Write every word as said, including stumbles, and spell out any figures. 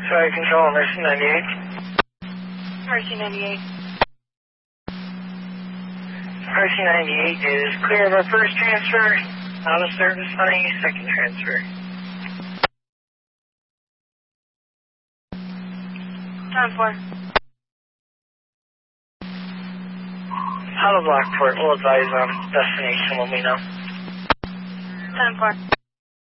Sorry, control, Mercy ninety-eight. Mercy ninety-eight. Mercy ninety-eight is clear of our first transfer. Out of service on a second transfer. ten four. Out of Lockport, we'll advise on destination when we know. ten four.